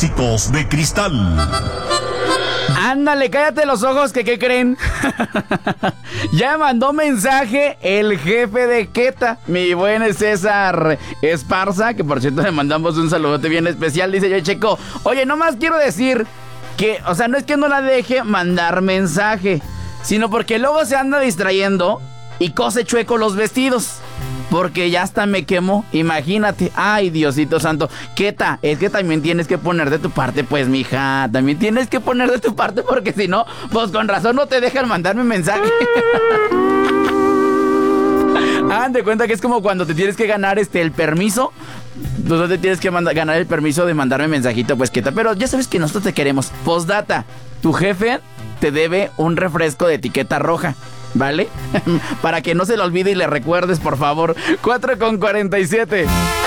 éxitos de Cristal. Ándale, cállate los ojos, que ¿qué creen? Ya mandó mensaje el jefe de Queta, mi buen César Esparza, que por cierto le mandamos un saludote bien especial. Dice yo, Checo, oye, nomás quiero decir que, o sea, no es que no la deje mandar mensaje, sino porque luego se anda distrayendo y cose chueco los vestidos. Porque ya hasta me quemó, imagínate. Ay, Diosito santo. Queta, es que también tienes que poner de tu parte, pues, mija. También tienes que poner de tu parte, porque si no, pues con razón no te dejan mandarme mensaje. De cuenta que es como cuando te tienes que ganar el permiso. Tú te tienes que ganar el permiso de mandarme mensajito, pues, Queta. Pero ya sabes que nosotros te queremos. Postdata, tu jefe te debe un refresco de etiqueta roja, ¿vale? Para que no se lo olvide y le recuerdes, por favor. 4:47.